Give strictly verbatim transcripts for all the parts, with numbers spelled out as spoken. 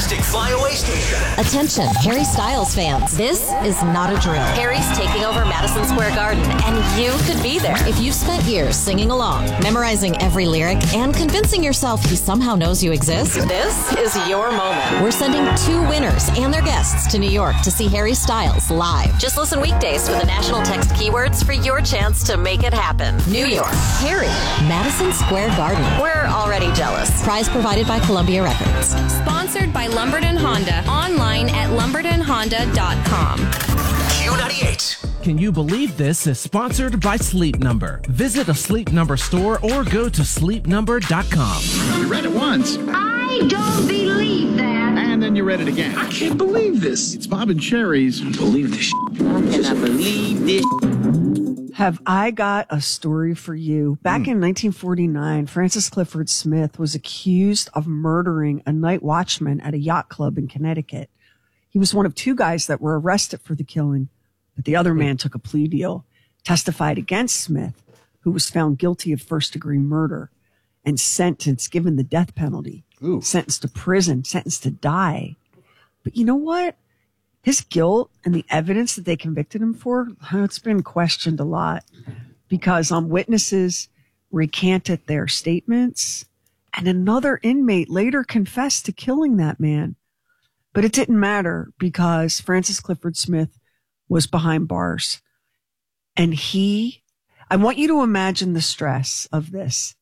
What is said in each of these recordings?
fantastic flyaway station. Attention, Harry Styles fans. This is not a drill. Harry's taking over Madison Square Garden, and you could be there. If you've spent years singing along, memorizing every lyric, and convincing yourself he somehow knows you exist, this is your moment. We're sending two winners and their guests to New York to see Harry Styles live. Just listen weekdays for the national text keywords for your chance to make it happen. New York, Harry, Madison Square Garden. We're already jealous. Prize provided by Columbia Records. Sponsored by Lumberton Honda. Online at lumberton honda dot com. Q ninety-eight. Can you believe this is sponsored by Sleep Number? Visit a Sleep Number store or go to sleep number dot com. You read it once. I don't believe that. And then you read it again. I can't believe this. It's Bob and Sherry's. I don't believe this shit. I cannot believe this. Have I got a story for you? Back mm. in nineteen forty-nine, Francis Clifford Smith was accused of murdering a night watchman at a yacht club in Connecticut. He was one of two guys that were arrested for the killing, but the other man took a plea deal, testified against Smith, who was found guilty of first-degree murder and sentenced, given the death penalty, Ooh. sentenced to prison, sentenced to die. But you know what? His guilt and the evidence that they convicted him for, it's been questioned a lot because um, witnesses recanted their statements, and another inmate later confessed to killing that man. But it didn't matter because Francis Clifford Smith was behind bars. And he, I want you to imagine the stress of this.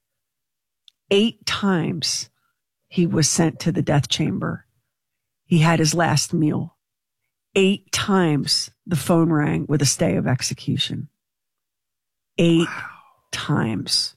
Eight times he was sent to the death chamber. He had his last meal. Eight times the phone rang with a stay of execution. Eight wow. times.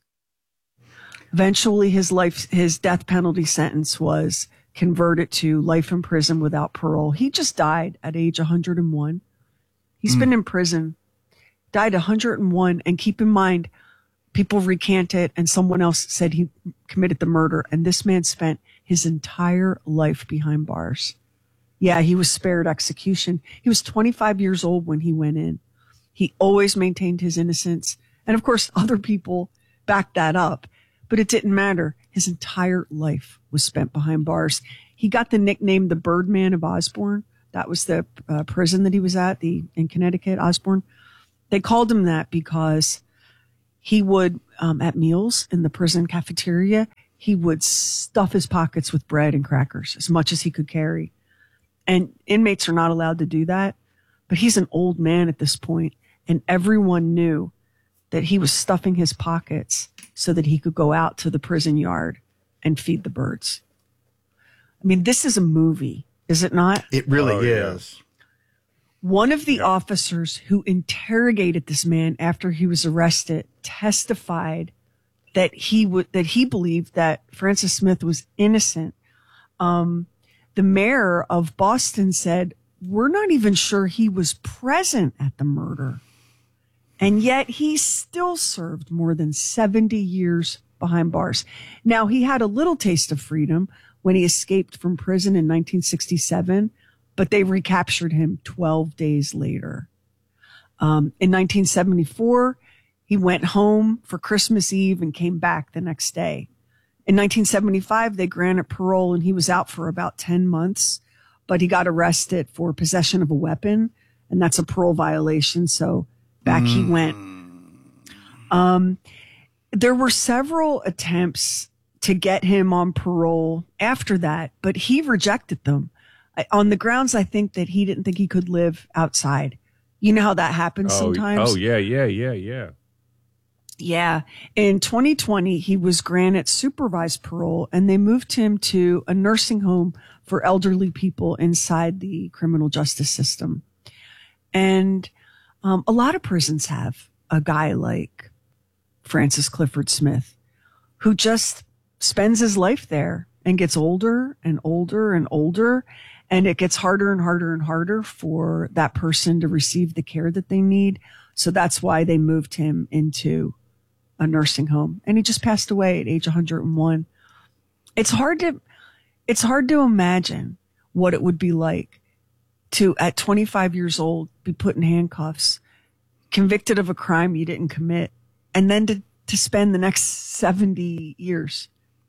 Eventually his life, his death penalty sentence was converted to life in prison without parole. He just died at age one hundred one. He's mm. been in prison, died one hundred one. And keep in mind, people recant it and someone else said he committed the murder. And this man spent his entire life behind bars. Yeah, he was spared execution. He was twenty-five years old when he went in. He always maintained his innocence. And of course, other people backed that up. But it didn't matter. His entire life was spent behind bars. He got the nickname the Birdman of Osborne. That was the uh, prison that he was at, the in Connecticut, Osborne. They called him that because he would, um, at meals in the prison cafeteria, he would stuff his pockets with bread and crackers as much as he could carry. And inmates are not allowed to do that. But he's an old man at this point, and everyone knew that he was stuffing his pockets so that he could go out to the prison yard and feed the birds. I mean, this is a movie, is it not? It really oh, is. One of the yeah. officers who interrogated this man after he was arrested testified that he would, that he believed that Francis Smith was innocent. Um, the mayor of Boston said, we're not even sure he was present at the murder. And yet he still served more than seventy years behind bars. Now, he had a little taste of freedom when he escaped from prison in nineteen sixty-seven, but they recaptured him twelve days later. Um, in nineteen seventy-four, he went home for Christmas Eve and came back the next day. In nineteen seventy-five, they granted parole and he was out for about ten months, but he got arrested for possession of a weapon, and that's a parole violation. So back mm. he went. Um, there were several attempts to get him on parole after that, but he rejected them I, on the grounds, I think, that he didn't think he could live outside. You know how that happens oh, sometimes? Oh, yeah, yeah, yeah, yeah. Yeah. In twenty twenty, he was granted supervised parole, and they moved him to a nursing home for elderly people inside the criminal justice system. And um, a lot of prisons have a guy like Francis Clifford Smith who just spends his life there and gets older and older and older. And it gets harder and harder and harder for that person to receive the care that they need. So that's why they moved him into a nursing home. And he just passed away at age one hundred one. It's hard to, it's hard to imagine what it would be like to, at twenty-five years old, be put in handcuffs, convicted of a crime you didn't commit, and then to, to spend the next seventy years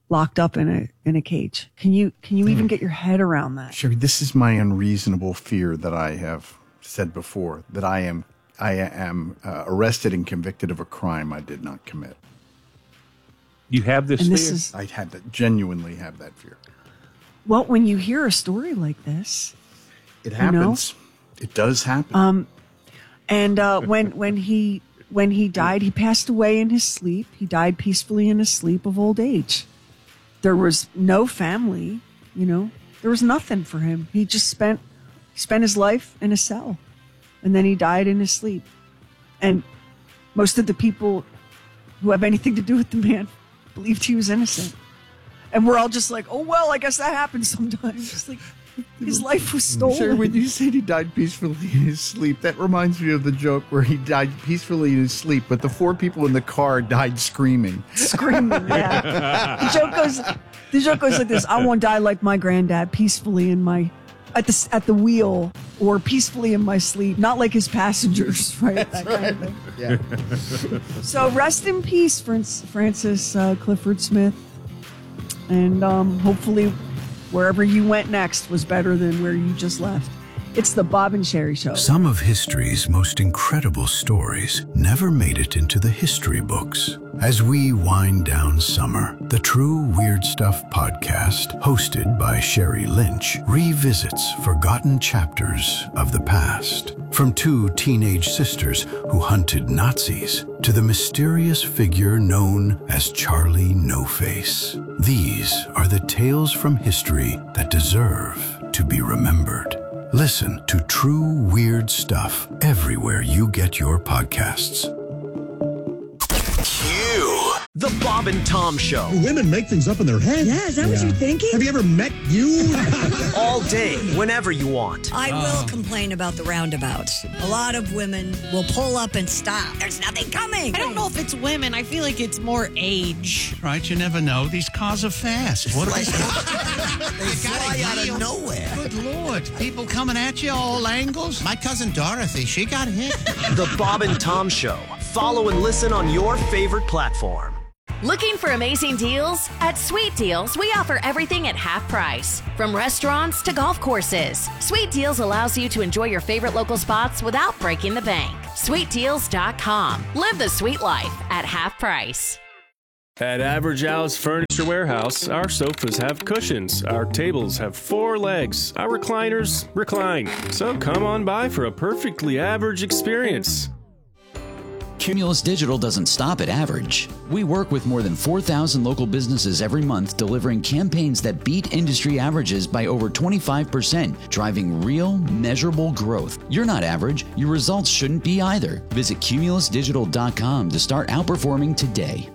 locked up in a in a cage. Can you can you even get your head around that? Sherry, this is my unreasonable fear that I have said before, that I am I am uh, arrested and convicted of a crime I did not commit. You have this And fear? this is- I had that, genuinely have that fear. Well, when you hear a story like this, It You know? happens. It does happen. Um, and uh, when when he when he died, he passed away in his sleep. He died peacefully in his sleep of old age. There was no family, you know. There was nothing for him. He just spent spent his life in a cell, and then he died in his sleep. And most of the people who have anything to do with the man believed he was innocent. And we're all just like, oh well, I guess that happens sometimes. Just like his life was stolen. Sherry, when you said he died peacefully in his sleep, that reminds me of the joke where he died peacefully in his sleep, but the four people in the car died screaming. Screaming, yeah. The joke goes, the joke goes like this: I want to die like my granddad, peacefully in my at the at the wheel, or peacefully in my sleep, not like his passengers, right? That kind of thing. Yeah. So rest in peace, Francis uh, Clifford Smith, and um, hopefully wherever you went next was better than where you just left. It's the Bob and Sherry Show. Some of history's most incredible stories never made it into the history books. As we wind down summer, the True Weird Stuff podcast, hosted by Sherry Lynch, revisits forgotten chapters of the past. From two teenage sisters who hunted Nazis to the mysterious figure known as Charlie No-Face. These are the tales from history that deserve to be remembered. Listen to True Weird Stuff everywhere you get your podcasts. Cue the Bob and Tom Show. Women make things up in their head. Yeah, is that what you're thinking? Have you ever met you? All day, whenever you want. I will complain about the roundabouts. A lot of women will pull up and stop. There's nothing coming. I don't know if it's women. I feel like it's more age. Right, you never know. These cars are fast. What are Like- they? They fly out of nowhere. Good Lord. People coming at you all angles. My cousin Dorothy, she got hit. The Bob and Tom Show. Follow and listen on your favorite platform. Looking for amazing deals? At Sweet Deals, we offer everything at half price. From restaurants to golf courses, Sweet Deals allows you to enjoy your favorite local spots without breaking the bank. sweet deals dot com. Live the sweet life at half price. At Average Al's Furniture Warehouse, our sofas have cushions, our tables have four legs, our recliners recline. So come on by for a perfectly average experience. Cumulus Digital doesn't stop at average. We work with more than four thousand local businesses every month, delivering campaigns that beat industry averages by over twenty-five percent, driving real, measurable growth. You're not average. Your results shouldn't be either. Visit cumulus digital dot com to start outperforming today.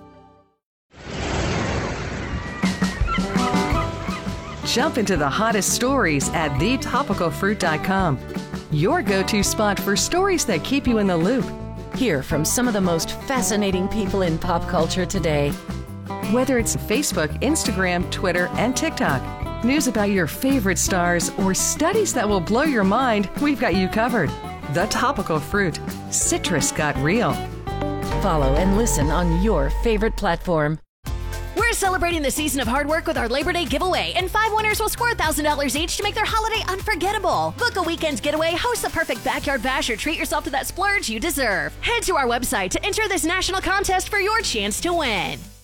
Jump into the hottest stories at the topical fruit dot com. Your go-to spot for stories that keep you in the loop. Hear from some of the most fascinating people in pop culture today. Whether it's Facebook, Instagram, Twitter, and TikTok, news about your favorite stars, or studies that will blow your mind, we've got you covered. The Topical Fruit. Citrus got real. Follow and listen on your favorite platform. We're celebrating the season of hard work with our Labor Day giveaway, and five winners will score one thousand dollars each to make their holiday unforgettable. Book a weekend getaway, host the perfect backyard bash, or treat yourself to that splurge you deserve. Head to our website to enter this national contest for your chance to win.